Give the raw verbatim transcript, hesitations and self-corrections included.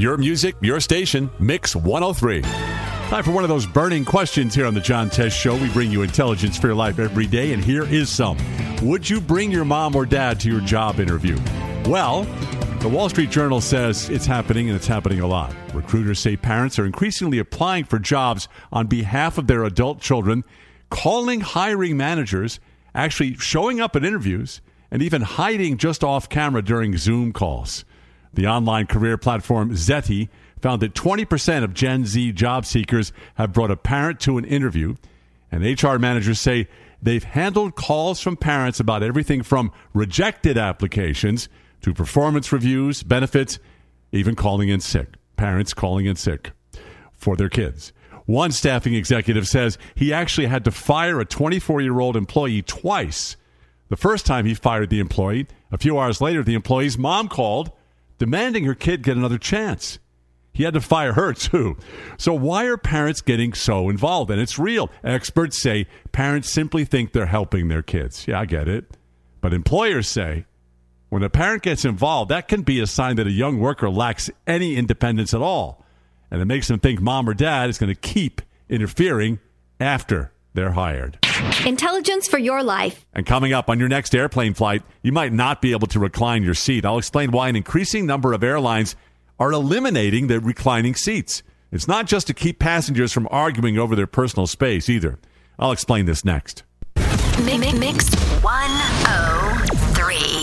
Your music, your station, Mix one oh three. Time for one of those burning questions here on the John Tesh Show. We bring you intelligence for your life every day, and here is some. Would you bring your mom or dad to your job interview? Well, the Wall Street Journal says it's happening, and it's happening a lot. Recruiters say parents are increasingly applying for jobs on behalf of their adult children, calling hiring managers, actually showing up at interviews, and even hiding just off camera during Zoom calls. The online career platform Zeti found that twenty percent of Gen Z job seekers have brought a parent to an interview, and H R managers say they've handled calls from parents about everything from rejected applications to performance reviews, benefits, even calling in sick. Parents calling in sick for their kids. One staffing executive says he actually had to fire a twenty-four-year-old employee twice. The first time he fired the employee, a few hours later, the employee's mom called, demanding her kid get another chance. He had to fire her, too. So why are parents getting so involved? And it's real. Experts say parents simply think they're helping their kids. Yeah, I get it. But employers say when a parent gets involved, that can be a sign that a young worker lacks any independence at all. And it makes them think mom or dad is going to keep interfering after they're hired. Intelligence for your life. And coming up on your next airplane flight, you might not be able to recline your seat. I'll explain why an increasing number of airlines are eliminating the reclining seats. It's not just to keep passengers from arguing over their personal space either. I'll explain this next. Mixed one oh three.